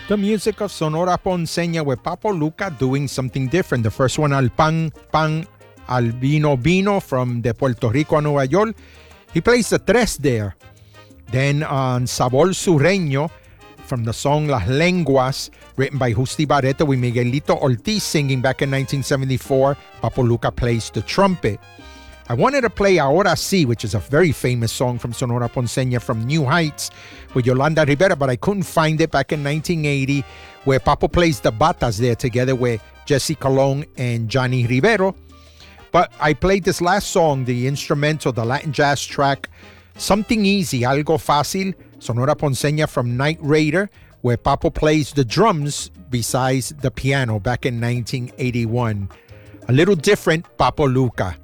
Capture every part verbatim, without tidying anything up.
The music of Sonora Ponceña with Papo Luca doing something different. The first one, Al Pan Pan Al Vino Vino from de Puerto Rico a Nueva York. He plays the tres there. Then on Sabor Sureño from the song Las Lenguas, written by Justi Barreto with Miguelito Ortiz singing back in nineteen seventy-four. Papo Luca plays the trumpet. I wanted to play Ahora Sí, which is a very famous song from Sonora Ponceña from New Heights with Yolanda Rivera, but I couldn't find it back in nineteen eighty, where Papo plays the batas there together with Jesse Colon and Johnny Rivero. But I played this last song, the instrumental, the Latin jazz track, Something Easy, Algo Fácil, Sonora Ponceña from Night Raider, where Papo plays the drums besides the piano back in nineteen eighty-one. A little different Papo Luca.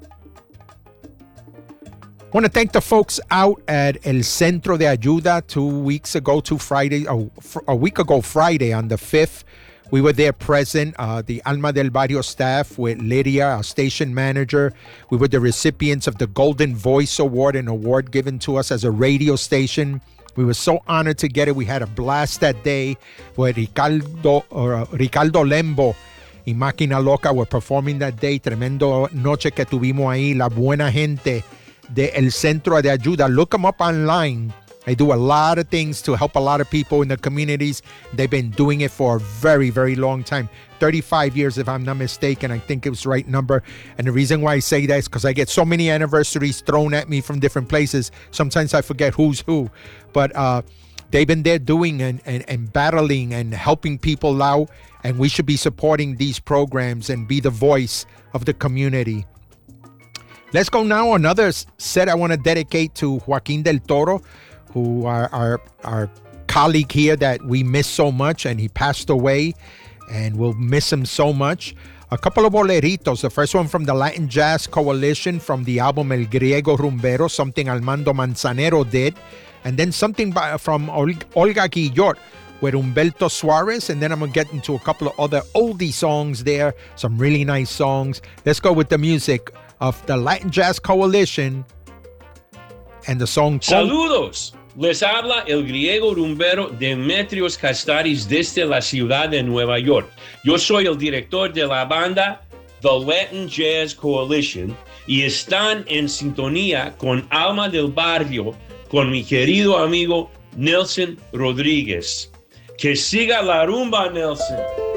I want to thank the folks out at El Centro de Ayuda two weeks ago, two Friday, oh, a week ago Friday on the fifth. We were there present, uh, the Alma del Barrio staff with Lydia, our station manager. We were the recipients of the Golden Voice Award, an award given to us as a radio station. We were so honored to get it. We had a blast that day where Ricardo, uh, Ricardo Lembo y Máquina Loca were performing that day. Tremendo noche que tuvimos ahí, la buena gente de El Centro de Ayuda. Look them up online. They do a lot of things to help a lot of people in the communities. They've been doing it for a very, very long time. thirty-five years, if I'm not mistaken. I think it was the right number. And the reason why I say that is because I get so many anniversaries thrown at me from different places. Sometimes I forget who's who. But uh, they've been there doing and, and, and battling and helping people out. And we should be supporting these programs and be the voice of the community. Let's go now. Another set I want to dedicate to Joaquin del Toro, who are our, our colleague here that we miss so much, and he passed away, and we'll miss him so much. A couple of boleritos. The first one from the Latin Jazz Coalition from the album El Griego Rumbero, something Armando Manzanero did, and then something by, from Olga Guillot with Humberto Suarez, and then I'm going to get into a couple of other oldie songs there, some really nice songs. Let's go with the music of the Latin Jazz Coalition and the song... Saludos! Les habla el griego rumbero Demetrios Kastaris desde la ciudad de Nueva York. Yo soy el director de la banda The Latin Jazz Coalition y están en sintonía con Alma del Barrio, con mi querido amigo Nelson Rodríguez. Que siga la rumba, Nelson.